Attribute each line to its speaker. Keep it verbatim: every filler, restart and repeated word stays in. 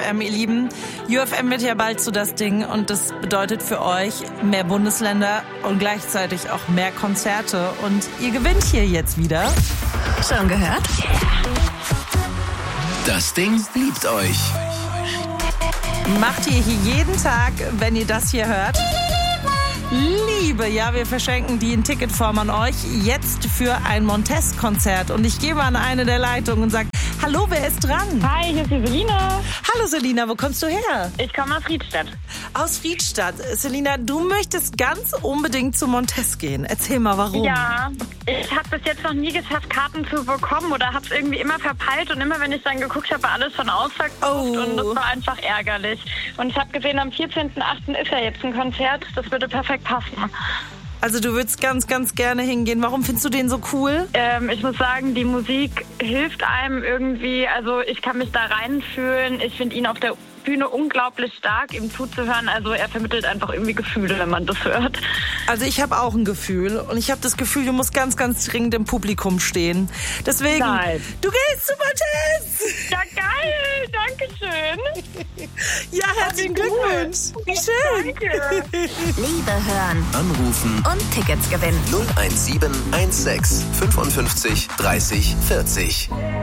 Speaker 1: M, ihr Lieben. U F M wird ja bald so das Ding und das bedeutet für euch mehr Bundesländer und gleichzeitig auch mehr Konzerte. Und ihr gewinnt hier jetzt wieder.
Speaker 2: Schon gehört?
Speaker 3: Das Ding liebt euch.
Speaker 1: Macht ihr hier jeden Tag, wenn ihr das hier hört? Liebe, ja, wir verschenken die in Ticketform an euch jetzt für ein Montez-Konzert. Und ich gehe mal an eine der Leitungen und sage, hallo, wer ist dran?
Speaker 4: Hi, hier ist die Selina.
Speaker 1: Hallo Selina, wo kommst du her?
Speaker 4: Ich komme aus Riedstadt.
Speaker 1: Aus Riedstadt. Selina, du möchtest ganz unbedingt zu Montez gehen. Erzähl mal, warum?
Speaker 4: Ja, ich habe bis jetzt noch nie geschafft, Karten zu bekommen oder habe es irgendwie immer verpeilt. Und immer, wenn ich dann geguckt habe, war alles schon ausverkauft.
Speaker 1: Oh.
Speaker 4: Und das war einfach ärgerlich. Und ich habe gesehen, am vierzehnten achten ist ja jetzt ein Konzert. Das würde perfekt passen.
Speaker 1: Also du würdest ganz, ganz gerne hingehen. Warum findest du den so cool?
Speaker 4: Ähm, ich muss sagen, die Musik hilft einem irgendwie. Also ich kann mich da reinfühlen. Ich finde ihn auf der Bühne unglaublich stark, ihm zuzuhören. Also er vermittelt einfach irgendwie Gefühle, wenn man das hört.
Speaker 1: Also ich habe auch ein Gefühl. Und ich habe das Gefühl, du musst ganz, ganz dringend im Publikum stehen. Deswegen,
Speaker 4: Nein.
Speaker 1: du gehst zu Montez!
Speaker 4: Ja, geil! Dankeschön!
Speaker 1: Ja, herzlichen Glückwunsch! Wie schön!
Speaker 4: Danke!
Speaker 2: Liebe hören
Speaker 3: Anrufen
Speaker 2: und Tickets gewinnen.
Speaker 3: null eins sieben eins sechs fünfundfünfzig dreißig vierzig.